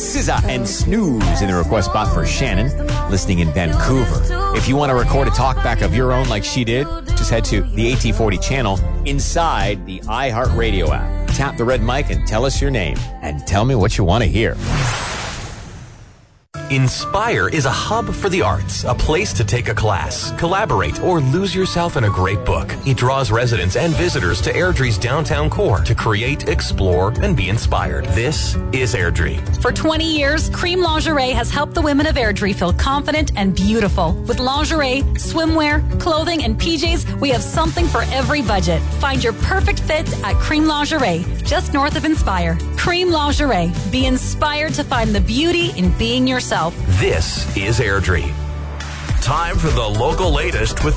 SZA and Snooze in the request spot for Shannon, listening in Vancouver. If you want to record a talkback of your own like she did, just head to the AT40 channel inside the iHeartRadio app. Tap the red mic and tell us your name. And tell me what you want to hear. Inspire is a hub for the arts, a place to take a class, collaborate, or lose yourself in a great book. It draws residents and visitors to Airdrie's downtown core to create, explore, and be inspired. This is Airdrie. For 20 years, Cream Lingerie has helped the women of Airdrie feel confident and beautiful. With lingerie, swimwear, clothing, and PJs, we have something for every budget. Find your perfect fit at Cream Lingerie, just north of Inspire. Cream Lingerie. Be inspired to find the beauty in being yourself. This is Airdrie. Time for the local latest with